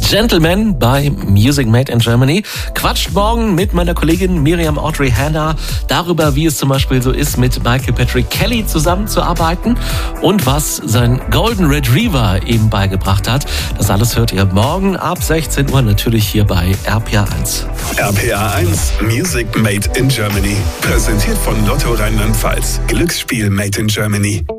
Gentleman bei Music Made in Germany quatscht morgen mit meiner Kollegin Miriam Audrey Hanna darüber, wie es zum Beispiel so ist, mit Michael Patrick Kelly zusammenzuarbeiten und was sein Golden Retriever ihm beigebracht hat. Das alles hört ihr morgen ab 16 Uhr natürlich hier bei RPA 1. RPA 1 Music Made in Germany. Präsentiert von Lotto Rheinland-Pfalz. Glücksspiel Made in Germany.